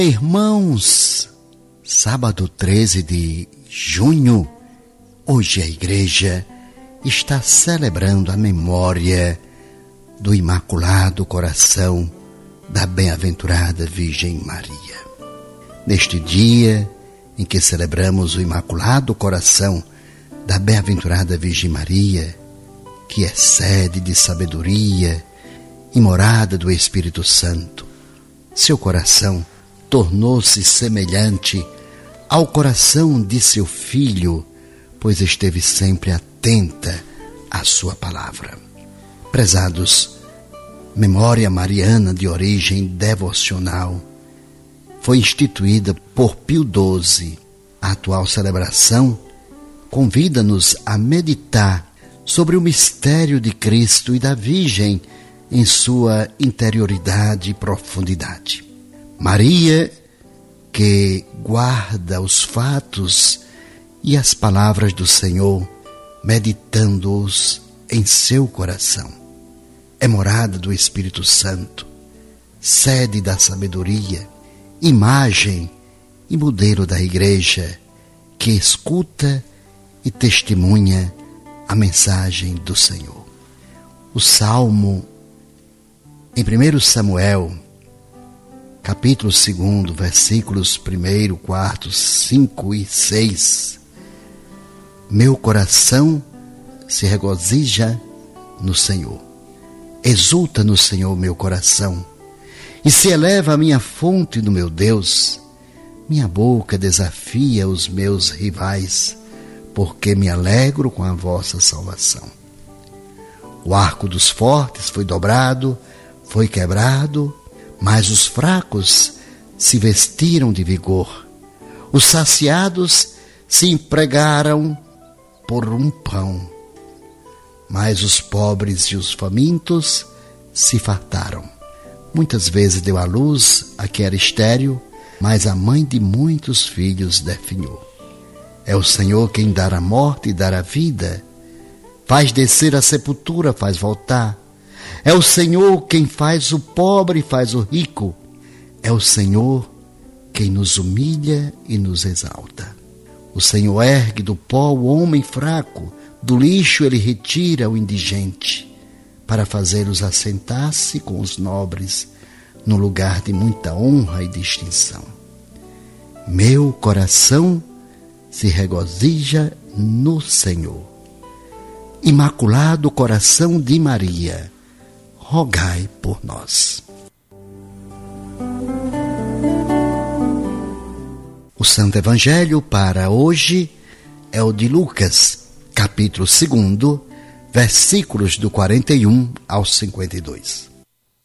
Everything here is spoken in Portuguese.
Irmãos, sábado 13 de junho, hoje a igreja está celebrando a memória do Imaculado Coração da Bem-aventurada Virgem Maria. Neste dia em que celebramos o Imaculado Coração da Bem-aventurada Virgem Maria, que é sede de sabedoria e morada do Espírito Santo, seu coração tornou-se semelhante ao coração de seu filho, pois esteve sempre atenta à sua palavra. Prezados, memória mariana de origem devocional foi instituída por Pio XII. A atual celebração convida-nos a meditar sobre o mistério de Cristo e da Virgem em sua interioridade e profundidade. Maria, que guarda os fatos e as palavras do Senhor, meditando-os em seu coração. É morada do Espírito Santo, sede da sabedoria, imagem e modelo da igreja, que escuta e testemunha a mensagem do Senhor. O Salmo, em 1 Samuel, capítulo 2, versículos 1, 4, 5 e 6. Meu coração se regozija no Senhor. Exulta no Senhor meu coração, e se eleva a minha fonte no meu Deus. Minha boca desafia os meus rivais, porque me alegro com a vossa salvação. O arco dos fortes foi dobrado, foi quebrado, mas os fracos se vestiram de vigor. Os saciados se empregaram por um pão, mas os pobres e os famintos se fartaram. Muitas vezes deu à luz a que era estéril, mas a mãe de muitos filhos definhou. É o Senhor quem dá a morte e dá a vida, faz descer a sepultura, faz voltar. É o Senhor quem faz o pobre e faz o rico. É o Senhor quem nos humilha e nos exalta. O Senhor ergue do pó o homem fraco, do lixo ele retira o indigente, para fazê-los assentar-se com os nobres, no lugar de muita honra e distinção. Meu coração se regozija no Senhor. Imaculado Coração de Maria, rogai por nós. O Santo Evangelho para hoje é o de Lucas, capítulo 2, versículos do 41 ao 52.